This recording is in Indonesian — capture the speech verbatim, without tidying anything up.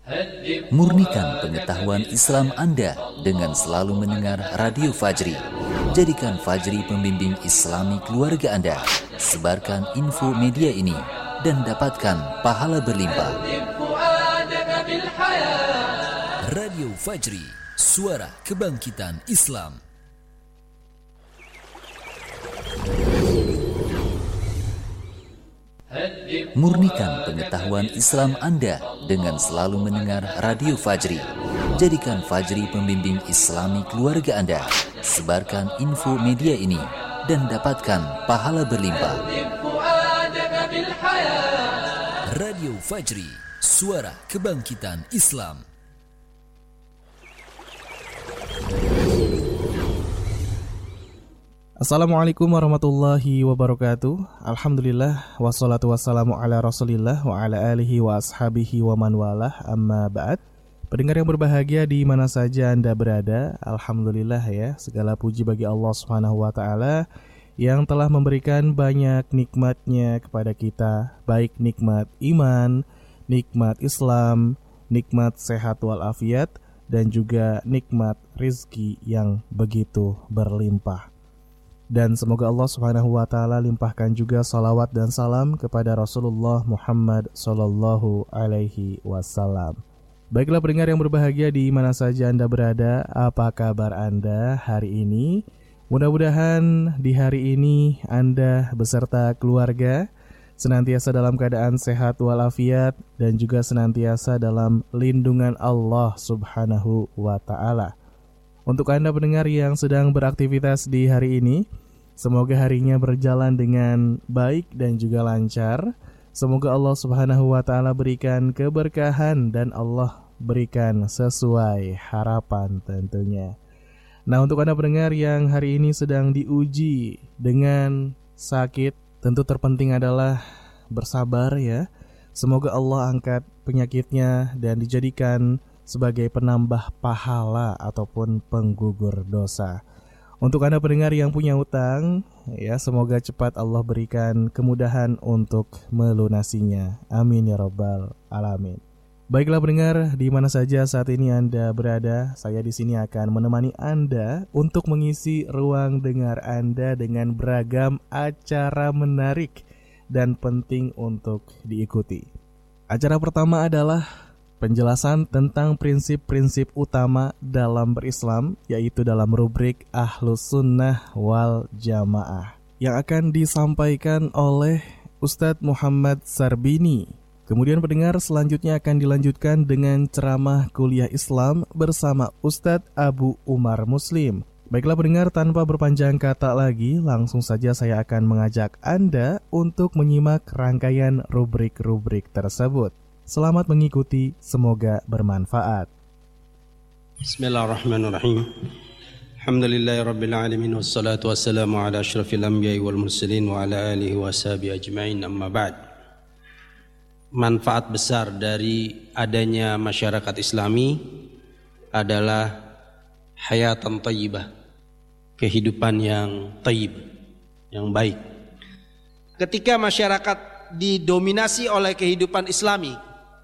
Murnikan pengetahuan Islam Anda dengan selalu mendengar Radio Fajri. Jadikan Fajri pembimbing Islami keluarga Anda. Sebarkan info media ini dan dapatkan pahala berlimpah. Radio Fajri, suara kebangkitan Islam. Murnikan pengetahuan Islam Anda dengan selalu mendengar Radio Fajri. Jadikan Fajri pembimbing Islami keluarga Anda. Sebarkan info media ini dan dapatkan pahala berlimpah. Radio Fajri, suara kebangkitan Islam. Assalamualaikum warahmatullahi wabarakatuh. Alhamdulillah, wassalatu wassalamu ala rasulillah wa ala alihi wa ashabihi wa man walah, amma ba'd. Pendengar yang berbahagia di mana saja Anda berada, Alhamdulillah ya, segala puji bagi Allah subhanahu wa ta'ala yang telah memberikan banyak nikmatnya kepada kita, baik nikmat iman, nikmat Islam, nikmat sehat walafiat, dan juga nikmat rizki yang begitu berlimpah. Dan semoga Allah subhanahu wa ta'ala limpahkan juga salawat dan salam kepada Rasulullah Muhammad sallallahu alaihi wasallam. Baiklah pendengar yang berbahagia di mana saja Anda berada, apa kabar Anda hari ini? Mudah-mudahan di hari ini Anda beserta keluarga senantiasa dalam keadaan sehat walafiat dan juga senantiasa dalam lindungan Allah subhanahu wa ta'ala. Untuk Anda pendengar yang sedang beraktivitas di hari ini, semoga harinya berjalan dengan baik dan juga lancar. Semoga Allah subhanahu wa ta'ala berikan keberkahan dan Allah berikan sesuai harapan tentunya. Nah, untuk Anda pendengar yang hari ini sedang diuji dengan sakit, tentu terpenting adalah bersabar ya. Semoga Allah angkat penyakitnya dan dijadikan sebagai penambah pahala ataupun penggugur dosa. Untuk Anda pendengar yang punya utang, ya semoga cepat Allah berikan kemudahan untuk melunasinya. Amin ya rabbal alamin. Baiklah pendengar, di mana saja saat ini Anda berada, saya di sini akan menemani Anda untuk mengisi ruang dengar Anda dengan beragam acara menarik dan penting untuk diikuti. Acara pertama adalah penjelasan tentang prinsip-prinsip utama dalam berislam, yaitu dalam rubrik Ahlus Sunnah wal Jamaah, yang akan disampaikan oleh Ustadz Muhammad Sarbini. Kemudian pendengar, selanjutnya akan dilanjutkan dengan ceramah kuliah Islam bersama Ustadz Abu Umar Muslim. Baiklah pendengar, tanpa berpanjang kata lagi, langsung saja saya akan mengajak Anda untuk menyimak rangkaian rubrik-rubrik tersebut. Selamat mengikuti, semoga bermanfaat. Bismillahirrahmanirrahim. Alhamdulillahirabbil alamin wassalatu wassalamu ala asyrafil anbiya'i wal mursalin wa ala alihi washabihi ajmain, amma ba'd. Manfaat besar dari adanya masyarakat Islami adalah hayatan thayyibah, kehidupan yang thayyib, yang baik. Ketika masyarakat didominasi oleh kehidupan Islami,